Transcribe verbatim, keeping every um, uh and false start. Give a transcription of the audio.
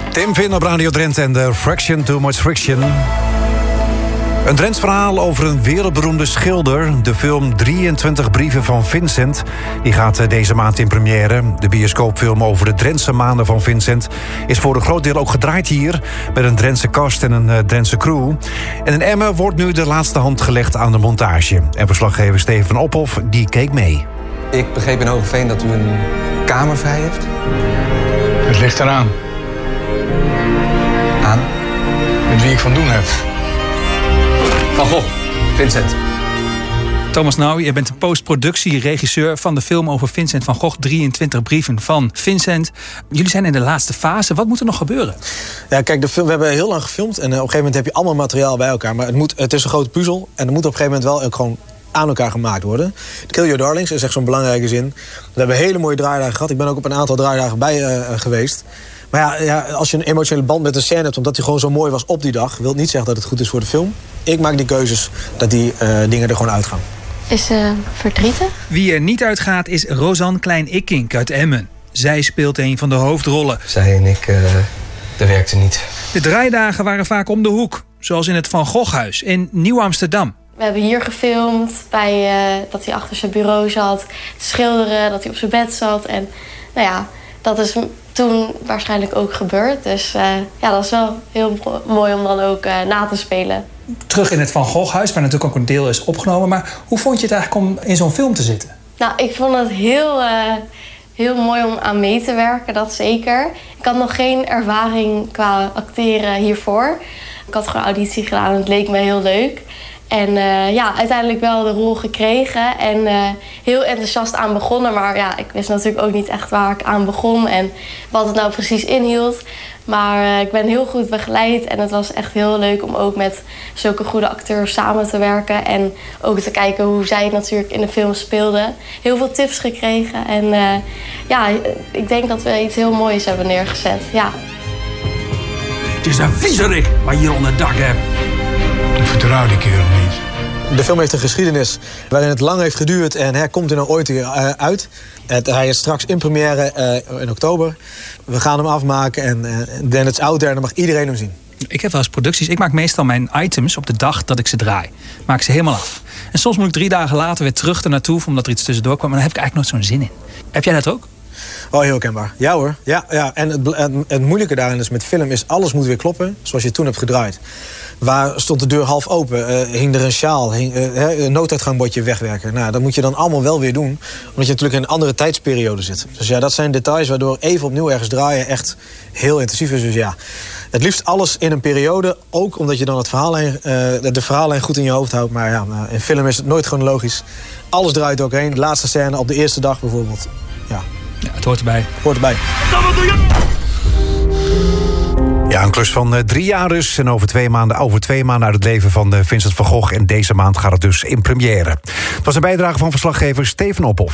Tim Vin op Radio Drenthe en de Fraction Too Much Friction. Een Drents verhaal over een wereldberoemde schilder. De film drieëntwintig brieven van Vincent. Die gaat deze maand in première. De bioscoopfilm over de Drentse maanden van Vincent is voor een groot deel ook gedraaid hier, met een Drentse cast en een Drentse crew. En in Emmen wordt nu de laatste hand gelegd aan de montage. En verslaggever Steven van Ophof, die keek mee. Ik begreep in Hoogeveen dat u een kamer vrij heeft. Het ligt eraan. Aan? Met wie ik van doen heb. Van Gogh, Vincent. Thomas Nouwen, je bent de postproductieregisseur van de film over Vincent van Gogh, drieëntwintig brieven van Vincent. Jullie zijn in de laatste fase. Wat moet er nog gebeuren? Ja, kijk, de film, we hebben heel lang gefilmd en op een gegeven moment heb je allemaal materiaal bij elkaar. Maar het, moet, het is een grote puzzel en er moet op een gegeven moment wel ook gewoon aan elkaar gemaakt worden. Kill Your Darlings is echt zo'n belangrijke zin. We hebben hele mooie draaidagen gehad. Ik ben ook op een aantal draaidagen bij uh, geweest. Maar ja, ja, als je een emotionele band met een scène hebt, omdat die gewoon zo mooi was op die dag, wil het niet zeggen dat het goed is voor de film. Ik maak die keuzes dat die uh, dingen er gewoon uitgaan. Is ze uh, verdrietig? Wie er niet uitgaat is Rosanne Klein-Ikkink uit Emmen. Zij speelt een van de hoofdrollen. Zij en ik, uh, dat werkte niet. De draaidagen waren vaak om de hoek, zoals in het Van Goghhuis in Nieuw-Amsterdam. We hebben hier gefilmd, bij, uh, dat hij achter zijn bureau zat, te schilderen, dat hij op zijn bed zat. En nou ja, dat is toen waarschijnlijk ook gebeurd. Dus uh, ja, dat is wel heel mooi om dan ook uh, na te spelen. Terug in het Van Goghhuis, waar natuurlijk ook een deel is opgenomen. Maar hoe vond je het eigenlijk om in zo'n film te zitten? Nou, ik vond het heel, uh, heel mooi om aan mee te werken, dat zeker. Ik had nog geen ervaring qua acteren hiervoor. Ik had gewoon auditie gedaan en het leek me heel leuk. En uh, ja, uiteindelijk wel de rol gekregen en uh, heel enthousiast aan begonnen. Maar ja, ik wist natuurlijk ook niet echt waar ik aan begon en wat het nou precies inhield. Maar uh, ik ben heel goed begeleid en het was echt heel leuk om ook met zulke goede acteurs samen te werken. En ook te kijken hoe zij het natuurlijk in de film speelden. Heel veel tips gekregen en uh, ja, ik denk dat we iets heel moois hebben neergezet, ja. Het is een viezerik wat je hier onder het dak hebt. Ik vertrouw die kerel niet. De film heeft een geschiedenis waarin het lang heeft geduurd en hij komt er nou ooit weer uh, uit. Het, hij is straks in première uh, in oktober. We gaan hem afmaken en uh, then it's out there en dan mag iedereen hem zien. Ik heb wel eens producties. Ik maak meestal mijn items op de dag dat ik ze draai. Maak ik ze helemaal af. En soms moet ik drie dagen later weer terug ernaartoe, omdat er iets tussendoor kwam. Maar dan heb ik eigenlijk nooit zo'n zin in. Heb jij dat ook? Oh, heel kenbaar. Ja hoor. Ja, ja. En het, het, het moeilijke daarin is met film is alles moet weer kloppen zoals je toen hebt gedraaid. Waar stond de deur half open? Uh, hing er een sjaal? Hing, uh, een nooduitgangbordje wegwerken? Nou, dat moet je dan allemaal wel weer doen. Omdat je natuurlijk in een andere tijdsperiode zit. Dus ja, dat zijn details waardoor even opnieuw ergens draaien echt heel intensief is. Dus ja, het liefst alles in een periode. Ook omdat je dan het verhaallijn, uh, de verhaallijn goed in je hoofd houdt. Maar ja, in film is het nooit chronologisch. Alles draait ook heen. De laatste scène op de eerste dag bijvoorbeeld. Ja, ja het hoort erbij. Hoort erbij. Ja, een klus van uh, drie jaar dus. En over twee maanden, over twee maanden uit het leven van uh, Vincent van Gogh. En deze maand gaat het dus in première. Het was een bijdrage van verslaggever Steven Ophof.